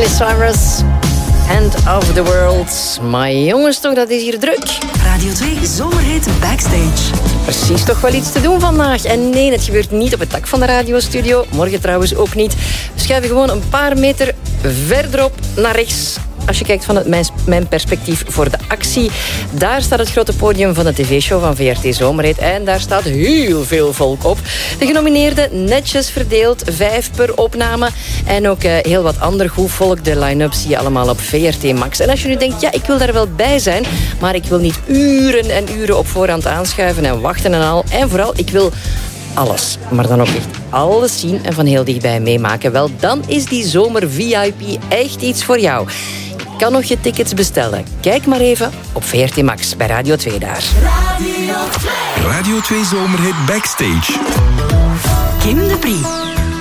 Cyrus, End of the World. Maar jongens, toch, dat is hier druk. Radio 2 Zomerhit Backstage. Precies, toch wel iets te doen vandaag. En nee, het gebeurt niet op het dak van de radiostudio. Morgen trouwens ook niet. We schuiven gewoon een paar meter verderop naar rechts. Als je kijkt vanuit mijn perspectief voor de actie. Daar staat het grote podium van de tv-show van VRT Zomerhit. En daar staat heel veel volk op. De genomineerden netjes verdeeld, 5 per opname. En ook heel wat ander goed volk. De line-up zie je allemaal op VRT Max. En als je nu denkt, ja, ik wil daar wel bij zijn, maar ik wil niet uren en uren op voorhand aanschuiven en wachten en al. En vooral, ik wil alles, maar dan ook echt alles zien en van heel dichtbij meemaken. Wel, dan is die zomer VIP echt iets voor jou. Je kan nog je tickets bestellen. Kijk maar even op VRT Max bij Radio 2 daar. Radio 2 Zomerhit Backstage. Kim de Brie.